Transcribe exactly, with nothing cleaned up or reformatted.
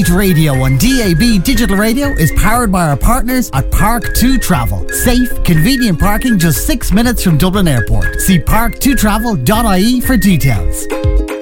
Beat Radio on D A B Digital Radio is powered by our partners at Park two Travel. Safe, convenient parking just six minutes from Dublin Airport. See park two travel dot I E for details.